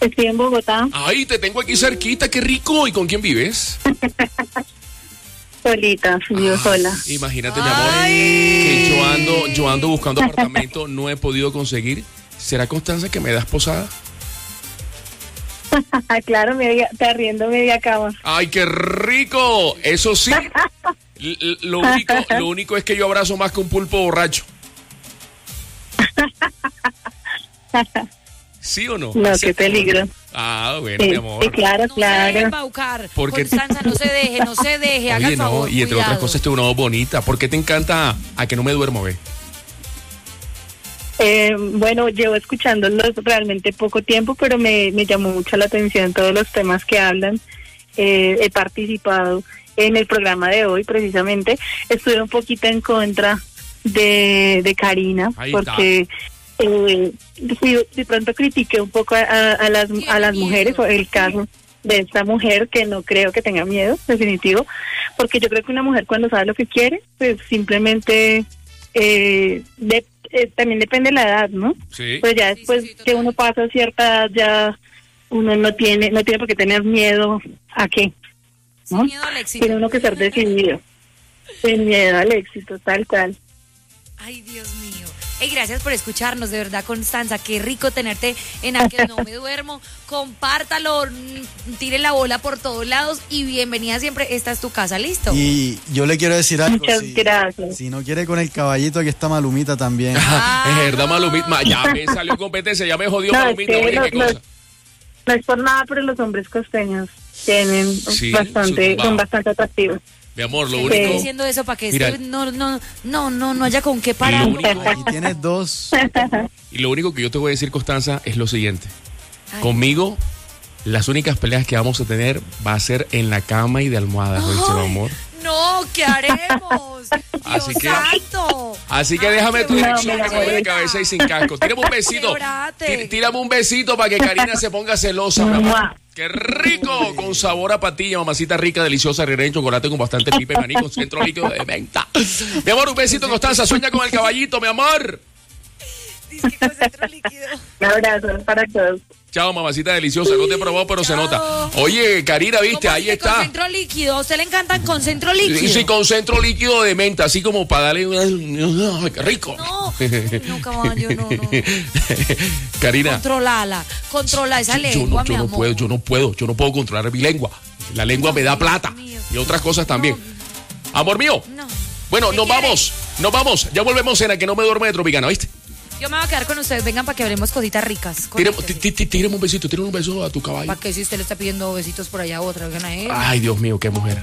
Estoy en Bogotá. Ay, te tengo aquí cerquita, qué rico. ¿Y con quién vives? Solita, vivo sola. Imagínate, mi amor, que yo ando buscando apartamento, no he podido conseguir. ¿Será, Constanza, que me das posada? Claro, te arriendo media cama. ¡Ay, qué rico! Eso sí, lo único es que yo abrazo más que un pulpo borracho. ¿Sí o no? No, qué peligro. Bueno, sí, mi amor. Sí, claro, no claro. se deje embaucar. Porque... Constanza, no se deje, haga Oye, el favor, y entre cuidado. otras cosas, tengo una voz bonita. ¿Por qué te encanta a que no me duermo, ve? Bueno, llevo escuchándolos realmente poco tiempo, pero me llamó mucho la atención todos los temas que hablan. He participado en el programa de hoy, precisamente. Estuve un poquito en contra de Karina, porque de pronto critiqué un poco a las mujeres, o el caso de esta mujer, que no creo que tenga miedo, definitivo, porque yo creo que una mujer, cuando sabe lo que quiere, pues simplemente... también depende de la edad, ¿no? Sí. Pues ya después que uno pasa cierta edad, ya uno no tiene por qué tener miedo a qué, ¿no? Sin miedo al éxito. Tiene uno que ser decidido. Sin miedo al éxito, tal cual. Ay, Dios mío. Hey, gracias por escucharnos, de verdad, Constanza. Qué rico tenerte en A que no me duermo. Compártalo, tire la bola por todos lados y bienvenida siempre. Esta es tu casa, ¿listo? Y yo le quiero decir algo. Muchas gracias. Si no quiere con el caballito, aquí está Malumita también. Es verdad, Malumita. Ya me salió competencia, ya me jodió No, Malumita. es que Oye, qué cosa. no es por nada, pero los hombres costeños tienen Sí, son bastante atractivos. Mi amor, lo Estoy único... diciendo eso para que Mira, no haya con qué parar. Aquí tienes dos. Y lo único que yo te voy a decir, Constanza, es lo siguiente. Conmigo, las únicas peleas que vamos a tener va a ser en la cama y de almohadas, ¿oíste, mi amor? No, ¿qué haremos? Así que- santo. Así que déjame tu qué dirección, buena. mi amor, de cabeza y sin casco. Tírame un besito. Quebrate. Tírame un besito para que Karina se ponga celosa, mi amor. ¡Mua! ¡Qué rico! Con sabor a patilla, mamacita rica, deliciosa, rellena en chocolate con bastante pipe, maní, con centro líquido de menta. Mi amor, un besito, Constanza. Sueña con el caballito, mi amor. Dice que con centro líquido. Un abrazo para todos. Chao, mamacita deliciosa. No te he probado, pero se Chao. nota. Oye, Karina, viste, ¿Cómo ahí dice? Con está. centro líquido. ¿A usted le encantan con centro líquido? Sí, con centro líquido de menta, así como para darle una... ¡Ay, qué rico! No, caballo, no. Karina. Controla esa lengua, mi amor. Yo no puedo controlar mi lengua. La lengua me da plata. mío. Y otras cosas también. Amor mío. No. Bueno, ¿Me nos quiere? vamos. Ya volvemos en A que no me duerme de Tropicana, ¿viste? Yo me voy a quedar con ustedes. Vengan para que hablemos cositas ricas. Tírame un besito, tírame un beso a tu caballo. ¿Para qué si usted le está pidiendo besitos por allá a otra? Oigan a él. Ay, Dios mío, qué mujer.